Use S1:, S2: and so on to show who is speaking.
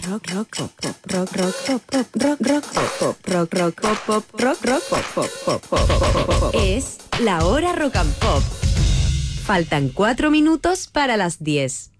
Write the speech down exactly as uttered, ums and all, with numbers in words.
S1: rock, rock, pop, pop, rock, rock, pop, pop, rock, rock, pop, pop, rock, rock, pop, pop, rock, rock, pop, pop, pop, pop, pop, pop.
S2: Es la hora rock and pop. Faltan cuatro minutos para las diez.